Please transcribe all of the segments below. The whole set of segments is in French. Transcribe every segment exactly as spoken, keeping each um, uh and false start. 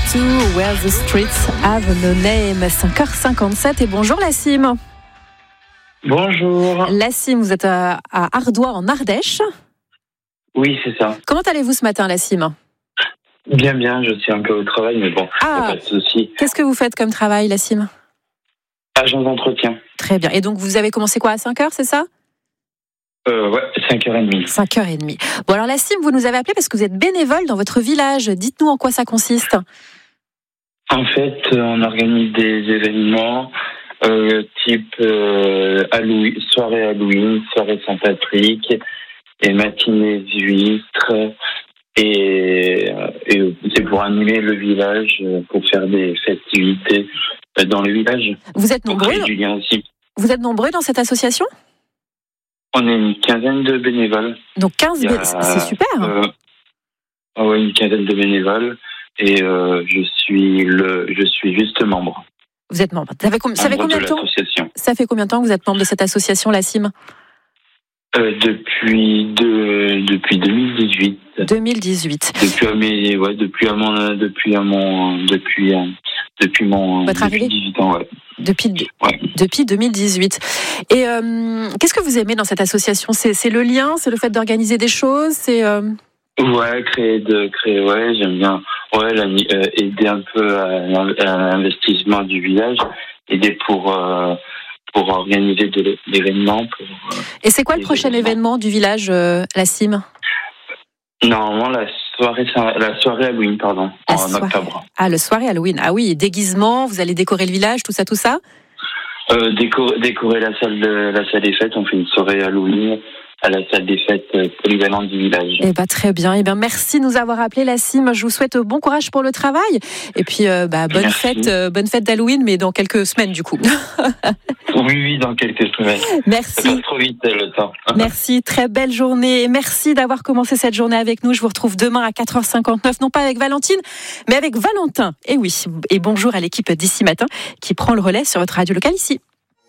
to Where the Streets Have No Name. cinq heures cinquante-sept et bonjour Lassim. Bonjour. Lassim, vous êtes à, à Ardoix en Ardèche. Oui, c'est ça. Comment allez-vous ce matin Lassim? Bien, bien, je suis un peu au travail, mais bon, ah, pas de souci. Qu'est-ce que vous faites comme travail Lassim? Agent d'entretien. Très bien. Et donc vous avez commencé quoi à cinq heures, c'est ça? Euh, ouais, cinq heures trente. cinq heures trente. Bon alors Lassim, vous nous avez appelé parce que vous êtes bénévole dans votre village. Dites-nous en quoi ça consiste. En fait, on organise des événements euh, type euh, Halloween, soirée Halloween, soirée Saint-Patrick, et matinée d'huîtres. Et, et c'est pour animer le village, pour faire des festivités dans le village. Vous êtes nombreux du lien aussi. Vous êtes nombreux dans cette association? On est une quinzaine de bénévoles. Donc quinze, a, c'est super. Euh, oui, une quinzaine de bénévoles. Et euh, je suis le, je suis juste membre. Vous êtes membre. Ça fait, com- ça fait combien de, de temps Ça fait combien de temps que vous êtes membre de cette association, Lassim? euh, Depuis de, depuis deux mille dix-huit. deux mille dix-huit. Depuis à mes, ouais, depuis à mon, depuis à mon, depuis, depuis mon. Votre depuis arrivée. dix-huit ans, ouais. Depuis, ouais. depuis deux mille dix-huit. Et euh, qu'est-ce que vous aimez dans cette association? c'est, c'est le lien, c'est le fait d'organiser des choses, c'est. Euh... Ouais, créer de créer. Ouais, j'aime bien. Ouais, la, euh, aider un peu à, à l'investissement du village, aider pour euh, pour organiser de l'événement. Pour, euh, Et c'est quoi le prochain événements. événement du village, euh, Lassim? Normalement, la soirée, la soirée Halloween, pardon, la en soirée. octobre. Ah, le soirée Halloween. Ah oui, déguisement, vous allez décorer le village, tout ça, tout ça. Euh, décorer, décorer la salle de la salle des fêtes. On fait une soirée Halloween à la salle des fêtes polyvalente du village. Eh ben très bien. Eh ben merci de nous avoir appelé Lassim. Je vous souhaite bon courage pour le travail. Et puis euh, bah, bonne merci. fête, euh, bonne fête d'Halloween, mais dans quelques semaines du coup. oui, oui, dans quelques semaines. Merci. Ça passe trop vite le temps. Merci, très belle journée. Et merci d'avoir commencé cette journée avec nous. Je vous retrouve demain à quatre heures cinquante-neuf, non pas avec Valentine, mais avec Valentin. Et oui. Et bonjour à l'équipe d'ici matin qui prend le relais sur votre radio locale ici.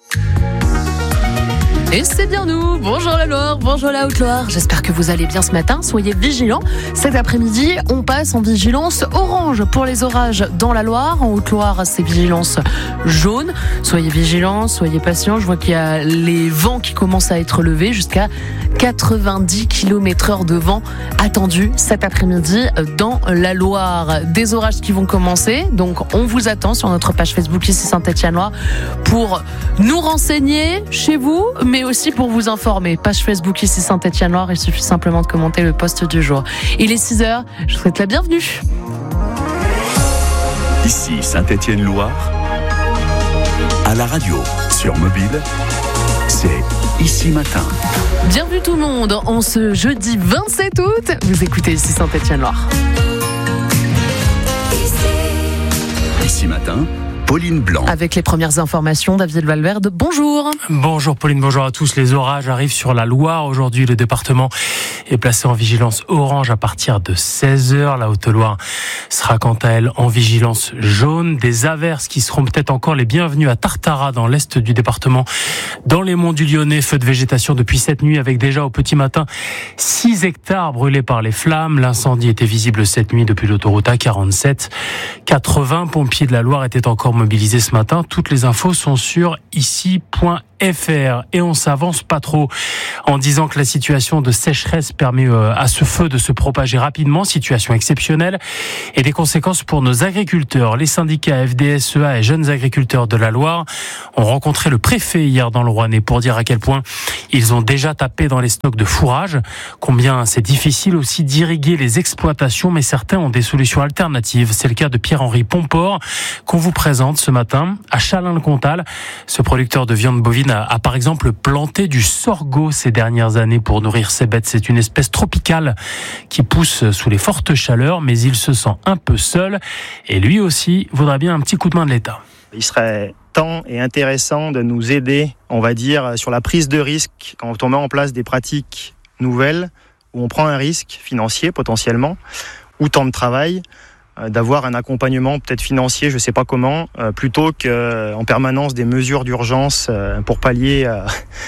Et c'est bien nous, bonjour la Loire, bonjour la Haute-Loire. J'espère que vous allez bien ce matin, soyez vigilants. Cet après-midi, on passe en vigilance orange pour les orages dans la Loire. En Haute-Loire, c'est vigilance jaune. Soyez vigilants, soyez patients. Je vois qu'il y a les vents qui commencent à être levés jusqu'à quatre-vingt-dix kilomètres heure de vent attendu cet après-midi dans la Loire. Des orages qui vont commencer, donc on vous attend sur notre page Facebook ici Saint-Étienne-Loire pour nous renseigner chez vous, mais aussi pour vous informer. Page Facebook ici Saint-Étienne-Loire, il suffit simplement de commenter le post du jour. Il est six heures, je vous souhaite la bienvenue. Ici Saint-Étienne-Loire, à la radio, sur mobile, c'est Ici Matin. Bienvenue tout le monde, en ce jeudi vingt-sept août, vous écoutez ici Saint-Étienne-Loire. Ici Matin, Pauline Blanc. Avec les premières informations, David Valverde, bonjour. Bonjour Pauline, bonjour à tous. Les orages arrivent sur la Loire. Aujourd'hui, le département est placé en vigilance orange à partir de seize heures. La Haute-Loire sera quant à elle en vigilance jaune. Des averses qui seront peut-être encore les bienvenues à Tartaras, dans l'est du département. Dans les monts du Lyonnais, feu de végétation depuis cette nuit, avec déjà au petit matin six hectares brûlés par les flammes. L'incendie était visible cette nuit depuis l'autoroute A quarante-sept. quatre-vingts pompiers de la Loire étaient encore mobilisés ce matin. Toutes les infos sont sur ici point f r. Et on s'avance pas trop en disant que la situation de sécheresse permet à ce feu de se propager rapidement, situation exceptionnelle, et des conséquences pour nos agriculteurs. Les syndicats F D S E A et Jeunes Agriculteurs de la Loire ont rencontré le préfet hier dans le Rouennais pour dire à quel point ils ont déjà tapé dans les stocks de fourrage, combien c'est difficile aussi d'irriguer les exploitations, mais certains ont des solutions alternatives. C'est le cas de Pierre-Henri Pomport qu'on vous présente ce matin à Châlins-le-Comtal. Ce producteur de viande bovine a, a par exemple planté du sorgho ces dernières années pour nourrir ses bêtes. C'est une espèce tropicale qui pousse sous les fortes chaleurs, mais il se sent un peu seul et lui aussi voudrait bien un petit coup de main de l'État. Il serait temps et intéressant de nous aider, on va dire, sur la prise de risque quand on met en place des pratiques nouvelles où on prend un risque financier potentiellement ou temps de travail. d'avoir un accompagnement peut-être financier, je ne sais pas comment, plutôt qu'en permanence des mesures d'urgence pour pallier à,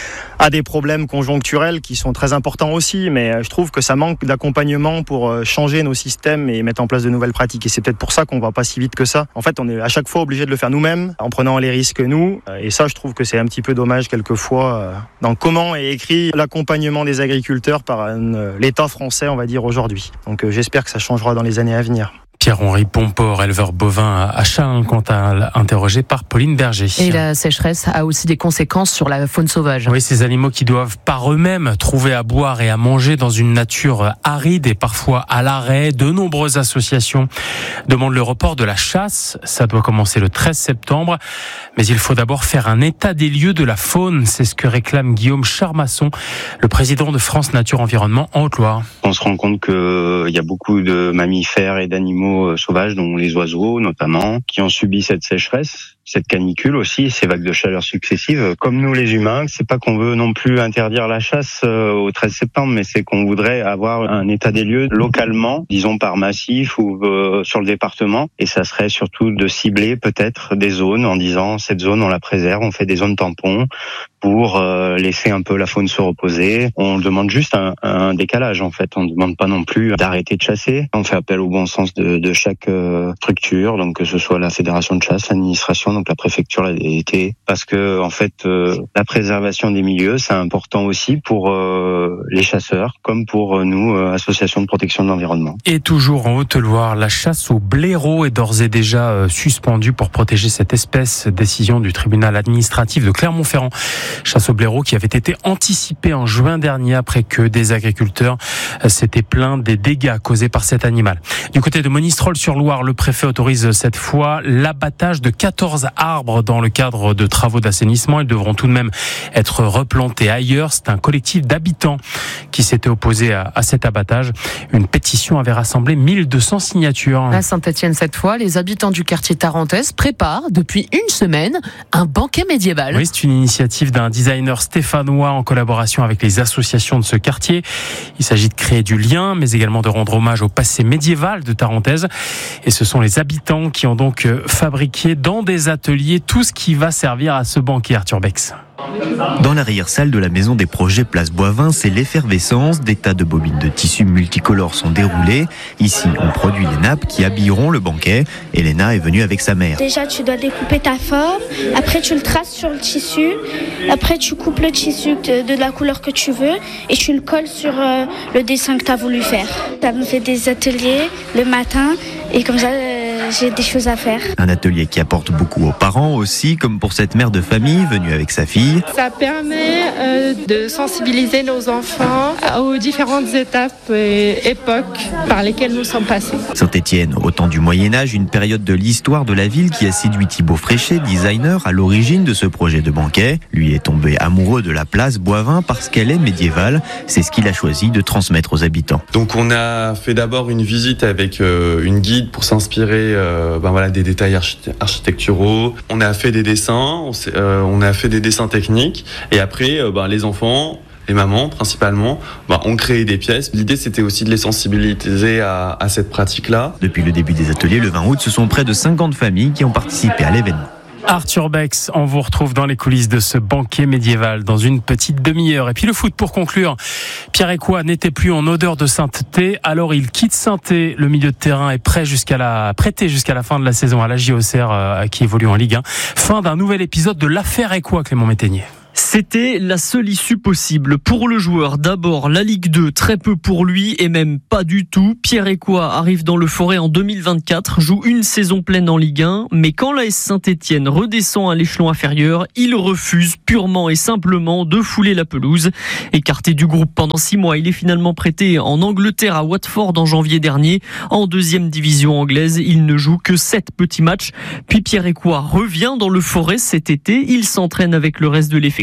à des problèmes conjoncturels qui sont très importants aussi. Mais je trouve que ça manque d'accompagnement pour changer nos systèmes et mettre en place de nouvelles pratiques. Et c'est peut-être pour ça qu'on ne va pas si vite que ça. En fait, on est à chaque fois obligé de le faire nous-mêmes, en prenant les risques nous. Et ça, je trouve que c'est un petit peu dommage quelquefois dans comment est écrit l'accompagnement des agriculteurs par un, l'État français, on va dire, aujourd'hui. Donc j'espère que ça changera dans les années à venir. Pierre-Henri Pomport, éleveur bovin à Challes, interrogé par Pauline Berger. Et la sécheresse a aussi des conséquences sur la faune sauvage. Oui, ces animaux qui doivent par eux-mêmes trouver à boire et à manger dans une nature aride et parfois à l'arrêt. De nombreuses associations demandent le report de la chasse. Ça doit commencer le treize septembre. Mais il faut d'abord faire un état des lieux de la faune. C'est ce que réclame Guillaume Charmasson, le président de France Nature Environnement en Haute-Loire. On se rend compte qu'il y a beaucoup de mammifères et d'animaux sauvages, dont les oiseaux notamment, qui ont subi cette sécheresse, cette canicule aussi, ces vagues de chaleur successives. Comme nous les humains, c'est pas qu'on veut non plus interdire la chasse au treize septembre, mais c'est qu'on voudrait avoir un état des lieux localement, disons par massif ou euh, sur le département. Et ça serait surtout de cibler peut-être des zones en disant cette zone on la préserve, on fait des zones tampons pour euh, laisser un peu la faune se reposer. On demande juste un, un décalage en fait. On ne demande pas non plus d'arrêter de chasser. On fait appel au bon sens de, de chaque euh, structure, donc que ce soit la fédération de chasse, l'administration, donc la préfecture, la D D T, parce que en fait euh, la préservation des milieux c'est important aussi pour euh, les chasseurs comme pour euh, nous euh, associations de protection de l'environnement. Et toujours en Haute-Loire, la chasse au blaireau est d'ores et déjà euh, suspendue pour protéger cette espèce. Décision du tribunal administratif de Clermont-Ferrand. Chasse au blaireau qui avait été anticipée en juin dernier après que des agriculteurs euh, s'étaient plaints des dégâts causés par cet animal. Du côté de Monistrol-sur-Loire, le préfet autorise cette fois l'abattage de quatorze arbres dans le cadre de travaux d'assainissement. Ils devront tout de même être replantés ailleurs. C'est un collectif d'habitants qui s'était opposé à, à cet abattage. Une pétition avait rassemblé mille deux cents signatures. À Saint-Étienne cette fois, les habitants du quartier Tarentaise préparent depuis une semaine un banquet médiéval. Oui, c'est une initiative d'un designer stéphanois en collaboration avec les associations de ce quartier. Il s'agit de créer du lien, mais également de rendre hommage au passé médiéval de Tarentaise. Et ce sont les habitants qui ont donc fabriqué dans des ateliers tout ce qui va servir à ce banquet, Arthur Bex. Dans l'arrière-salle de la maison des projets Place Boivin, c'est l'effervescence. Des tas de bobines de tissus multicolores sont déroulées. Ici, on produit les nappes qui habilleront le banquet. Elena est venue avec sa mère. Déjà, tu dois découper ta forme. Après, tu le traces sur le tissu. Après, tu coupes le tissu de, de la couleur que tu veux et tu le colles sur euh, le dessin que tu as voulu faire. Ça me fait des ateliers le matin et comme ça, euh, j'ai des choses à faire. Un atelier qui apporte beaucoup aux parents aussi, comme pour cette mère de famille venue avec sa fille. Ça permet euh, de sensibiliser nos enfants aux différentes étapes et époques par lesquelles nous sommes passés. Saint-Étienne, au temps du Moyen-Âge, une période de l'histoire de la ville qui a séduit Thibaut Fréchet, designer à l'origine de ce projet de banquet. Lui est tombé amoureux de la place Boivin parce qu'elle est médiévale. C'est ce qu'il a choisi de transmettre aux habitants. Donc on a fait d'abord une visite avec euh, une guide pour s'inspirer euh, ben voilà, des détails archite- architecturaux. On a fait des dessins, on, euh, on a fait des dessins techniques et après euh, ben, les enfants, les mamans principalement, ben, ont créé des pièces. L'idée c'était aussi de les sensibiliser à, à cette pratique-là. Depuis le début des ateliers le vingt août, ce sont près de cinquante familles qui ont participé à l'événement. Arthur Bex, on vous retrouve dans les coulisses de ce banquet médiéval dans une petite demi-heure. Et puis le foot pour conclure. Pierre Écoix n'était plus en odeur de sainteté, alors il quitte Saint-Étienne. Le milieu de terrain est prêt jusqu'à la, prêté jusqu'à la fin de la saison à la J O C R euh, qui évolue en Ligue un. Fin d'un nouvel épisode de l'affaire Écoix, Clément Métainier. C'était la seule issue possible pour le joueur. D'abord, la Ligue deux, très peu pour lui et même pas du tout. Pierre Écoix arrive dans le Forêt en deux mille vingt-quatre, joue une saison pleine en Ligue un, mais quand l'A S Saint-Étienne redescend à l'échelon inférieur, il refuse purement et simplement de fouler la pelouse. Écarté du groupe pendant six mois, il est finalement prêté en Angleterre à Watford en janvier dernier. En deuxième division anglaise, il ne joue que sept petits matchs. Puis Pierre Écoix revient dans le Forêt cet été. Il s'entraîne avec le reste de l'effectif.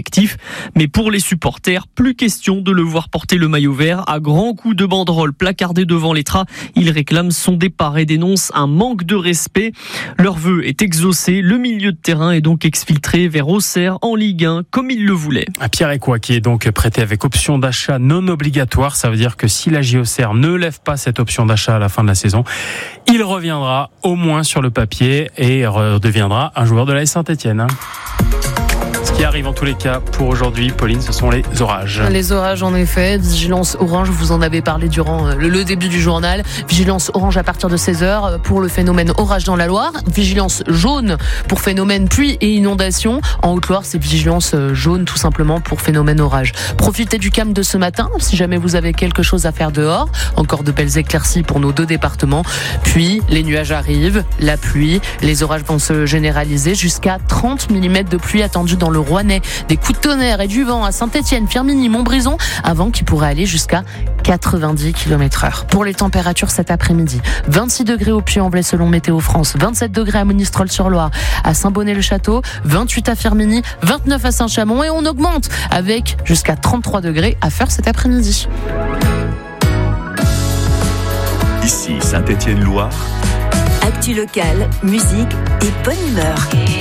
l'effectif. Mais pour les supporters, plus question de le voir porter le maillot vert. À grands coups de banderole placardés devant les trains, ils réclament son départ et dénoncent un manque de respect. Leur vœu est exaucé. Le milieu de terrain est donc exfiltré vers Auxerre en Ligue un, comme il le voulait. Pierre Ecoua qui est donc prêté avec option d'achat non obligatoire. Ça veut dire que si la J Auxerre ne lève pas cette option d'achat à la fin de la saison, il reviendra au moins sur le papier et redeviendra un joueur de l'A S Saint-Etienne. Ce qui arrive en tous les cas pour aujourd'hui, Pauline, ce sont les orages. Les orages en effet, vigilance orange, vous en avez parlé durant le, le début du journal. Vigilance orange à partir de seize heures pour le phénomène orage dans la Loire. Vigilance jaune pour phénomène pluie et inondation. En Haute-Loire, c'est vigilance jaune tout simplement pour phénomène orage. Profitez du calme de ce matin si jamais vous avez quelque chose à faire dehors. Encore de belles éclaircies pour nos deux départements. Puis les nuages arrivent, la pluie, les orages vont se généraliser jusqu'à trente millimètres de pluie attendue dans le Rouennais, des coups de tonnerre et du vent à Saint-Etienne, Firminy, Montbrison, avant qui pourrait aller jusqu'à quatre-vingt-dix kilomètres heure. Pour les températures cet après-midi, vingt-six degrés au Puy-en-Velay selon Météo France, vingt-sept degrés à Monistrol-sur-Loire, à Saint-Bonnet-le-Château, vingt-huit à Firminy, vingt-neuf à Saint-Chamond et on augmente avec jusqu'à trente-trois degrés à Feurs cet après-midi. Ici Saint-Étienne-Loire. Actu locale, musique et bonne humeur.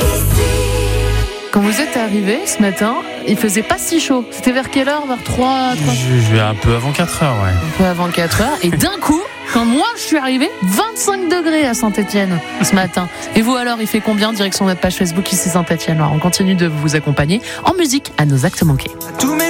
Quand vous êtes arrivé ce matin, il faisait pas si chaud. C'était vers quelle heure? Vers trois, trois... Je, je vais un peu avant quatre heures, ouais. Un peu avant quatre heures. Et d'un coup, quand moi je suis arrivé, vingt-cinq degrés à Saint-Etienne ce matin. Et vous alors, il fait combien? Direction notre page Facebook ici Saint-Etienne. Alors on continue de vous accompagner en musique à nos actes manqués.